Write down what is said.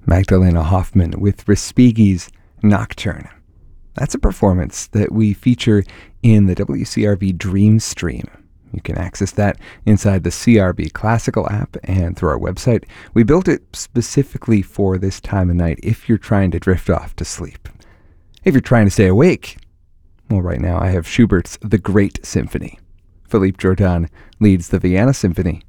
Magdalena Hoffman with Respighi's Nocturne. That's a performance that we feature in the WCRV Dream Stream. You can access that inside the CRV Classical app and through our website. We built it specifically for this time of night if you're trying to drift off to sleep. If you're trying to stay awake, well, right now I have Schubert's The Great Symphony. Philippe Jordan leads the Vienna Symphony.